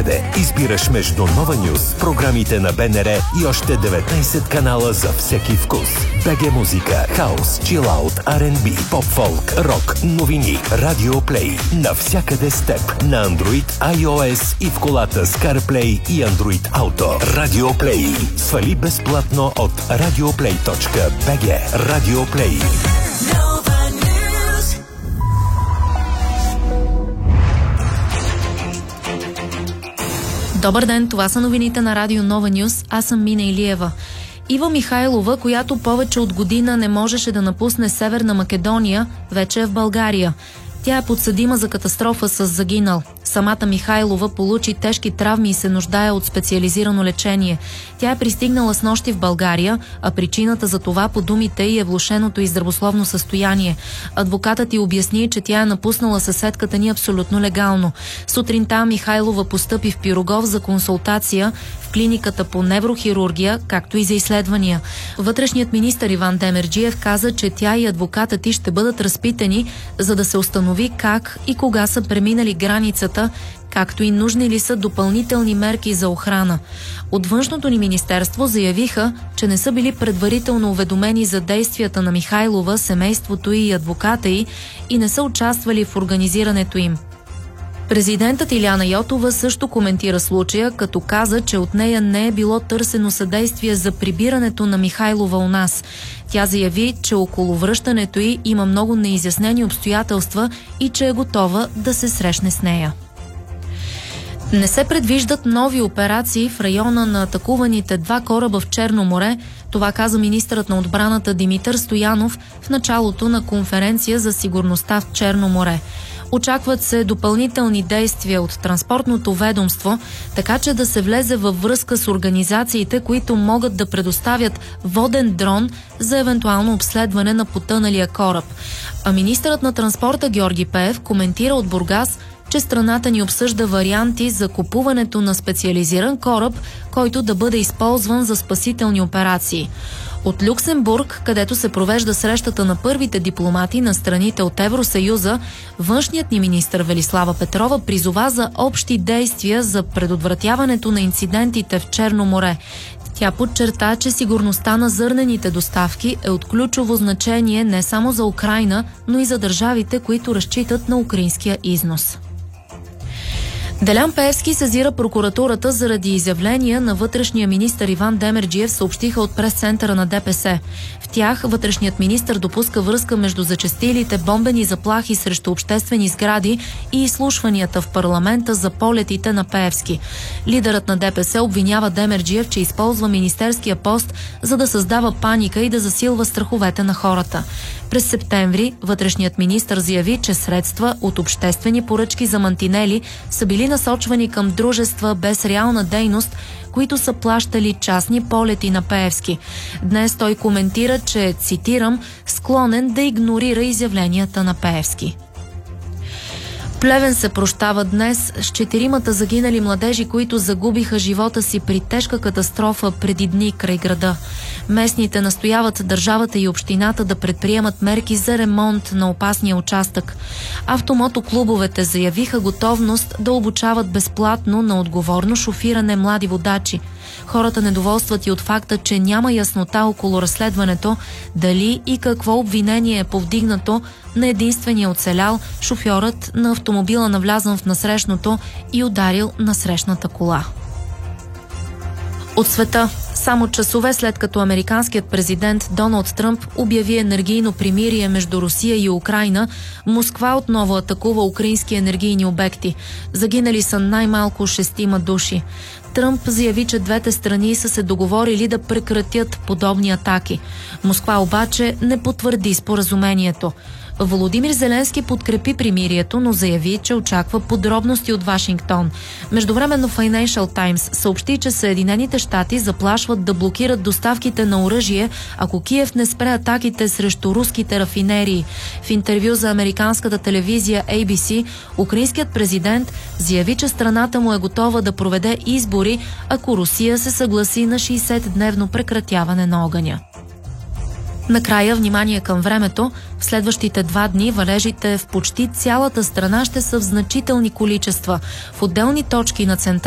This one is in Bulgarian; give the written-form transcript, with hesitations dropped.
навсякъде. Избираш между Нова Нюз, програмите на БНР и още 19 канала за всеки вкус. БГ музика, хаус, чилаут, R&B, поп-фолк, рок, новини, Радио Плей. Навсякъде с теб. На Android, iOS и в колата с CarPlay и Android Auto. Радио Плей. Свали безплатно от radioplay.bg. Радио Плей. Добър ден, това са новините на Радио Нова Нюз. Аз съм Мина Илиева. Ива Михайлова, която повече от година не можеше да напусне Северна Македония, вече е в България. Тя е подсъдима за катастрофа с загинал. Самата Михайлова получи тежки травми и се нуждае от специализирано лечение. Тя е пристигнала снощи в България, а причината за това по думите й е влошеното й здравословно състояние. Адвокатът й обясни, че тя е напуснала съседката ни абсолютно легално. Сутринта Михайлова постъпи в Пирогов за консултация в клиниката по неврохирургия, както и за изследвания. Вътрешният министър Иван Демерджиев каза, че тя и адвокатът й ще бъдат разпитани, за да се установи как и кога са преминали границата, както и нужни ли са допълнителни мерки за охрана. От Външното ни министерство заявиха, че не са били предварително уведомени за действията на Михайлова, семейството й и адвоката й и не са участвали в организирането им. Президентът Илияна Йотова също коментира случая, като каза, че от нея не е било търсено съдействие за прибирането на Михайлова у нас. Тя заяви, че около връщането й има много неизяснени обстоятелства и че е готова да се срещне с нея. Не се предвиждат нови операции в района на атакуваните 2 кораба в Черно море. Това каза министърът на отбраната Димитър Стоянов в началото на конференция за сигурността в Черно море. Очакват се допълнителни действия от транспортното ведомство, така че да се влезе във връзка с организациите, които могат да предоставят воден дрон за евентуално обследване на потъналия кораб. А министърът на транспорта Георги Пеев коментира от Бургас, че страната ни обсъжда варианти за купуването на специализиран кораб, който да бъде използван за спасителни операции. От Люксембург, където се провежда срещата на първите дипломати на страните от Евросъюза, външният ни министър Велислава Петрова призова за общи действия за предотвратяването на инцидентите в Черно море. Тя подчерта, че сигурността на зърнените доставки е от ключово значение не само за Украйна, но и за държавите, които разчитат на украинския износ. Делян Пеевски сезира прокуратурата заради изявления на вътрешния министър Иван Демерджиев, съобщиха от прес-центъра на ДПС. В тях вътрешният министър допуска връзка между зачестилите бомбени заплахи срещу обществени сгради и изслушванията в парламента за полетите на Пеевски. Лидерът на ДПС обвинява Демерджиев, че използва министерския пост, за да създава паника и да засилва страховете на хората. През септември вътрешният министър заяви, че средства от обществени поръчки за мантинели са били насочвани към дружества без реална дейност, които са плащали частни полети на Пеевски. Днес той коментира, че, цитирам, склонен да игнорира изявленията на Пеевски. Плевен се прощава днес с 4 загинали младежи, които загубиха живота си при тежка катастрофа преди дни край града. Местните настояват държавата и общината да предприемат мерки за ремонт на опасния участък. Автомотоклубовете заявиха готовност да обучават безплатно на отговорно шофиране млади водачи. Хората недоволстват и от факта, че няма яснота около разследването, дали и какво обвинение е повдигнато на единствения оцелял, шофьорът на автомобила навлязан в насрещното и ударил насрещната кола. От света. Само часове след като американският президент Доналд Тръмп обяви енергийно примирие между Русия и Украйна, Москва отново атакува украински енергийни обекти. Загинали са най-малко 6 души. Тръмп заяви, че двете страни са се договорили да прекратят подобни атаки. Москва обаче не потвърди споразумението. Володимир Зеленски подкрепи примирието, но заяви, че очаква подробности от Вашингтон. Междувременно Financial Times съобщи, че Съединените щати заплашват да блокират доставките на оръжие, ако Киев не спре атаките срещу руските рафинерии. В интервю за американската телевизия ABC, украинският президент заяви, че страната му е готова да проведе избори, ако Русия се съгласи на 60-дневно прекратяване на огъня. Накрая, внимание към времето. В следващите 2 дни валежите в почти цялата страна ще са в значителни количества. В отделни точки на централната